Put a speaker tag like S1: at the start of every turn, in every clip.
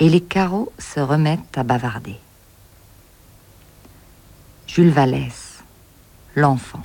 S1: et les carreaux se remettent à bavarder. Jules Vallès, l'enfant.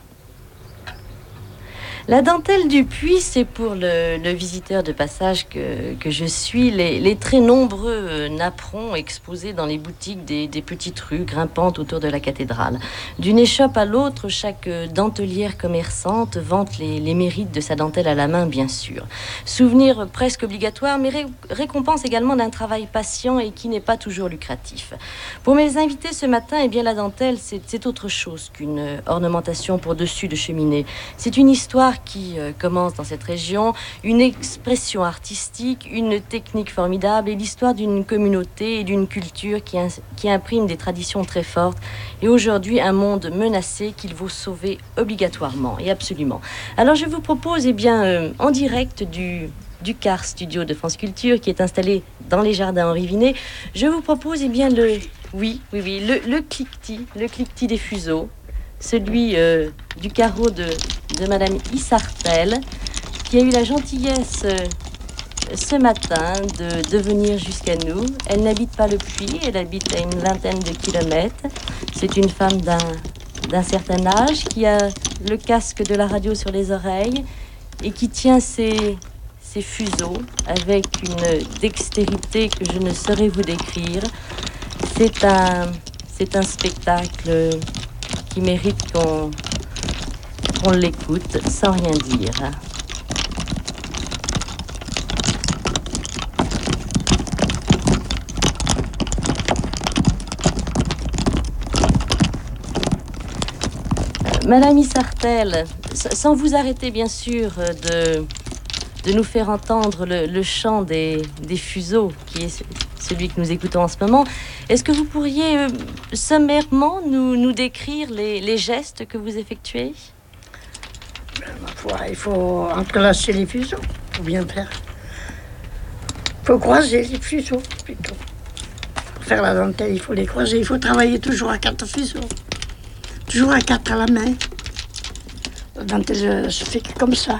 S2: La dentelle du puits, c'est pour le visiteur de passage que je suis, les très nombreux napperons exposés dans les boutiques des petites rues grimpantes autour de la cathédrale. D'une échoppe à l'autre, chaque dentelière commerçante vante les mérites de sa dentelle à la main, bien sûr. Souvenir presque obligatoire, mais récompense également d'un travail patient et qui n'est pas toujours lucratif. Pour mes invités ce matin, eh bien, la dentelle, c'est autre chose qu'une ornementation pour dessus de cheminée. C'est une histoire qui commence dans cette région, une expression artistique, une technique formidable et l'histoire d'une communauté et d'une culture qui imprime des traditions très fortes et aujourd'hui un monde menacé qu'il faut sauver obligatoirement et absolument. Alors je vous propose en direct du CAR Studio de France Culture qui est installé dans les jardins Henri Vinet, je vous propose le cliquetis des fuseaux, celui du carreau de Madame Issartel, qui a eu la gentillesse ce matin de venir jusqu'à nous. Elle n'habite pas le puits, elle habite à une vingtaine de kilomètres. C'est une femme d'un certain âge qui a le casque de la radio sur les oreilles et qui tient ses fuseaux avec une dextérité que je ne saurais vous décrire. C'est un spectacle qui mérite qu'on l'écoute sans rien dire. Madame Issartel, sans vous arrêter bien sûr de nous faire entendre le chant des fuseaux, qui est celui que nous écoutons en ce moment, est-ce que vous pourriez sommairement nous décrire les gestes que vous effectuez ?
S3: Il faut entrelacer les fuseaux pour bien faire. Il faut croiser les fuseaux plutôt. Pour faire la dentelle, il faut les croiser. Il faut travailler toujours à 4 fuseaux. Toujours à 4 à la main. La dentelle se fait comme ça.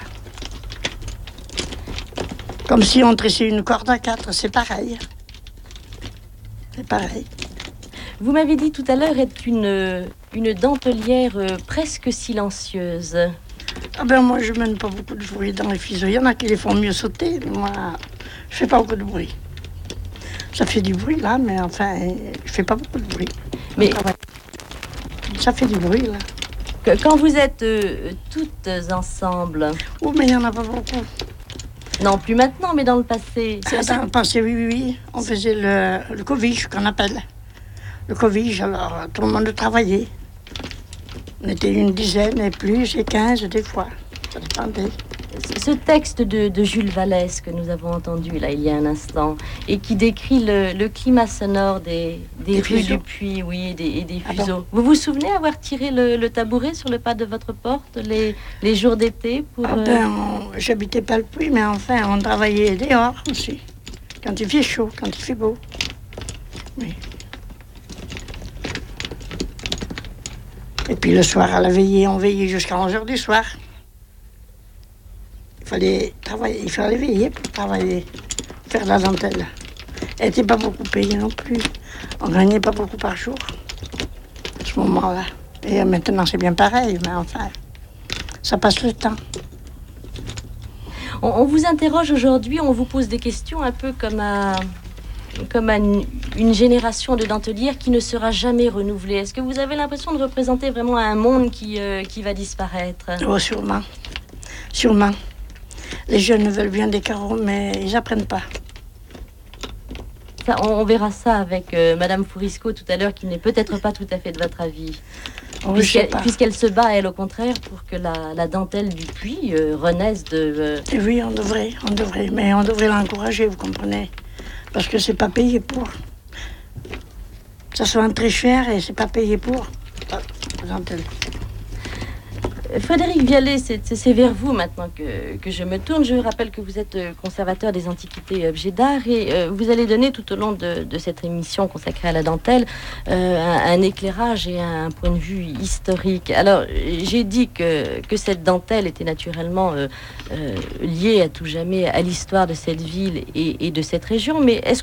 S3: Comme si on tressait une corde à 4, c'est pareil. C'est pareil.
S2: Vous m'avez dit tout à l'heure être une dentelière presque silencieuse.
S3: Ah ben moi je mène pas beaucoup de bruit dans les fuseaux. Il y en a qui les font mieux sauter, mais moi je fais pas beaucoup de bruit. Ça fait du bruit là, mais enfin je fais pas beaucoup de bruit.
S2: Mais
S3: ça fait du bruit là.
S2: Quand vous êtes toutes ensemble.
S3: Oh mais il y en a pas beaucoup.
S2: Non, plus maintenant, mais dans le passé.
S3: Dans le passé, oui. On faisait le covige, qu'on appelle. Le covige, alors tout le monde travaillait. On était une dizaine et plus, et 15 des fois. Ça dépendait.
S2: Ce texte de Jules Vallès que nous avons entendu là il y a un instant et qui décrit le climat sonore des rues du puits, oui, et des fuseaux. Bon. Vous vous souvenez avoir tiré le tabouret sur le pas de votre porte les jours d'été pour...
S3: J'habitais pas le puits, mais enfin, on travaillait dehors aussi. Quand il fait chaud, quand il fait beau. Oui. Et puis le soir, à la veillée, on veillait jusqu'à 11h du soir. Il fallait travailler, il fallait veiller pour travailler, faire de la dentelle. Elle n'était pas beaucoup payée non plus. On gagnait pas beaucoup par jour, à ce moment-là. Et maintenant, c'est bien pareil, mais enfin, ça passe le temps.
S2: On vous interroge aujourd'hui, on vous pose des questions un peu comme à une génération de dentelières qui ne sera jamais renouvelée. Est-ce que vous avez l'impression de représenter vraiment un monde qui va disparaître ?
S3: Oh, sûrement. Sûrement. Les jeunes veulent bien des carreaux, mais ils n'apprennent pas.
S2: Ça, on verra ça avec Madame Fourisco tout à l'heure, qui n'est peut-être pas tout à fait de votre avis. Puisqu'elle se bat, elle, au contraire, pour que la dentelle du puits renaisse de...
S3: Oui, on devrait. Mais on devrait l'encourager, vous comprenez. Parce que c'est pas payé pour. Ça se vend très cher et c'est pas payé pour. La dentelle.
S2: Frédéric Vialet, c'est vers vous maintenant que je me tourne. Je rappelle que vous êtes conservateur des antiquités et objets d'art et vous allez donner tout au long de cette émission consacrée à la dentelle un éclairage et un point de vue historique. Alors, j'ai dit que cette dentelle était naturellement liée à tout jamais à l'histoire de cette ville et de cette région, mais est-ce